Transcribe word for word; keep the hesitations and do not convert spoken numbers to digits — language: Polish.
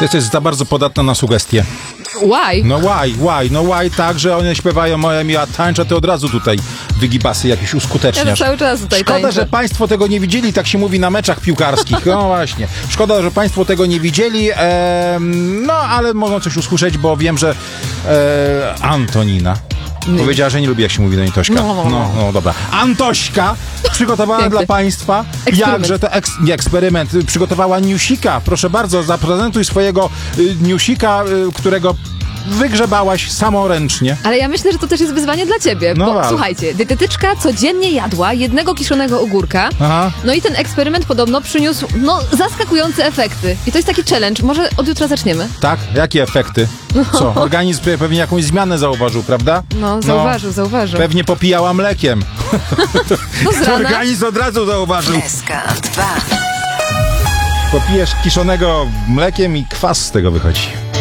Ty jesteś za bardzo podatna na sugestie. Why? No why, why, no why tak, że one śpiewają moje ja tańczę, ty od razu tutaj wygibasy jakieś uskuteczniasz. Ja cały czas tutaj Szkoda, tańczę. że państwo tego nie widzieli, tak się mówi na meczach piłkarskich. No właśnie. Szkoda, że państwo tego nie widzieli, em, no ale można coś usłyszeć, bo wiem, że e, Antonina powiedziała, że nie lubi, jak się mówi do niej Tośka. No. No, no dobra. Antośka przygotowała Piękny. dla państwa, Eksperyment. jakże to eks, nie, eksperyment, przygotowała newsika. Proszę bardzo, zaprezentuj swojego y, newsika, y, którego wygrzebałaś samoręcznie. Ale ja myślę, że to też jest wyzwanie dla ciebie, No bo ale. słuchajcie, dietetyczka codziennie jadła jednego kiszonego ogórka, Aha. no i ten eksperyment podobno przyniósł, no, zaskakujące efekty. I to jest taki challenge, może od jutra zaczniemy? Tak? Jakie efekty? Co? Organizm pe- pewnie jakąś zmianę zauważył, prawda? No, zauważył, zauważył. Pewnie popijała mlekiem. No z rana. Organizm od razu zauważył. S K dwa. Popijesz kiszonego mlekiem i kwas z tego wychodzi.